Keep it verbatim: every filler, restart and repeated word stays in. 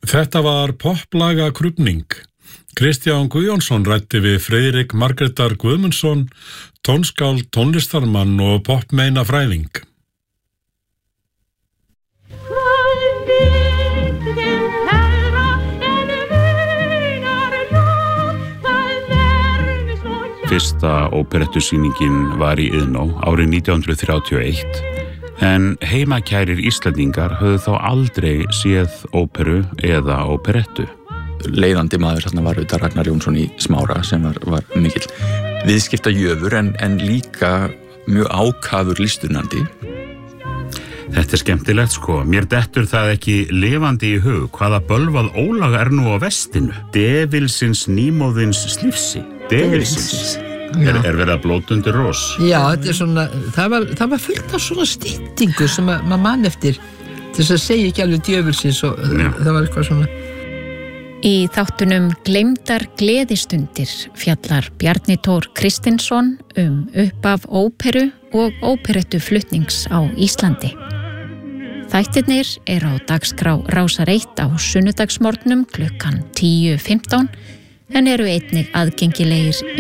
Þetta var poplaga krufning. Kristján Guðjónsson ræddi við Friðrik Margrétar Guðmundsson, tónskáld, tónlistarmann og popmeina fræðing. Fyrsta óperettusýningin var í Iðnó árið nítján hundruð þrjátíu og eitt, en heimakærir Íslendingar höfðu þá aldrei séð óperu eða óperettu. Leiðandi maður þarna var auðvitað Ragnar Jónsson í Smára sem var, var mikill viðskiptajöfur en, en líka mjög ákafur listunandi. Þetta er skemmtilegt sko, mér dettur það ekki lifandi í hug hvaða bölvað ólag er nú á vestinu. Devilsins nýmóðins slífsi. Devilsins. Er, er verið að blóta undir rós? Já, þetta er svona, það var, það var fullt af svona styttingu sem maður mann eftir til þess að segja ekki alveg djöfulsins og Já. Það var eitthvað svona. Í þáttunum Gleymdar gleðistundir fjallar Bjarni Thor Kristinsson um uppaf óperu og óperettu flutnings á Íslandi. Þættirnir er á dagskrá Rásar eitt á sunnudagsmorgnum klukkan tíu fimmtán en eru einnig aðgengilegir